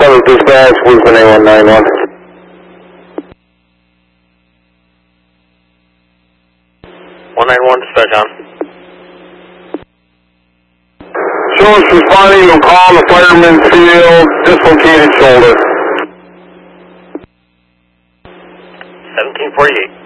Cover dispatch, Wisdom A191. Dispatch on. Show us responding to call on the Fireman's Field, dislocated shoulder. 1748.